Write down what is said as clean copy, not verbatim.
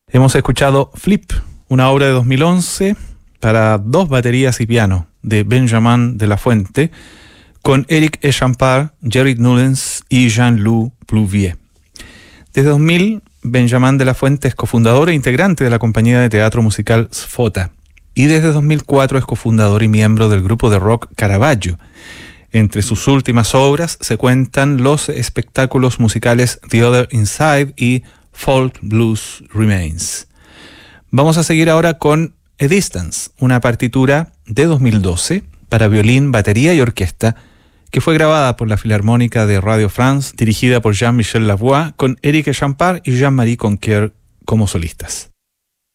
Hemos escuchado Flip, una obra de 2011 para dos baterías y piano de Benjamin de la Fuente, con Eric Echampard, Jerry Nullens y Jean-Loup Plouvier. Desde 2000, Benjamin de la Fuente es cofundador e integrante de la compañía de teatro musical Sfota, y desde 2004 es cofundador y miembro del grupo de rock Caravaggio. Entre sus últimas obras se cuentan los espectáculos musicales The Other Inside y Folk Blues Remains. Vamos a seguir ahora con A Distance, una partitura de 2012 para violín, batería y orquesta, que fue grabada por la Filarmónica de Radio France, dirigida por Jean-Michel Lavoie, con Eric Echampard y Jean-Marie Conquier como solistas.